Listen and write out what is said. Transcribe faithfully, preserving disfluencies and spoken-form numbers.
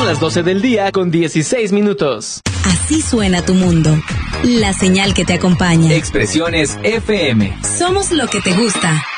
las doce del día con dieciséis minutos. Así suena tu mundo. La señal que te acompaña. Expresiones F M. Somos lo que te gusta.